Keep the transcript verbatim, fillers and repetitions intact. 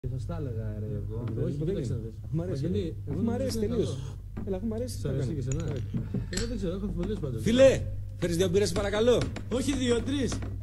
Σας τα έλεγα, ρε, εγώ. Όχι, κοίταξε να δεις. Αφού μ' αρέσει. Αφού μ' αρέσει τελείως. Έλα, αφού μ' αρέσει. Σ' αρέσει και εσένα. Εγώ δεν ξέρω, έχω αμφιβολίες πάντως. Φίλε, φέρεις δύο μπύρες παρακαλώ. Όχι δύο, τρεις.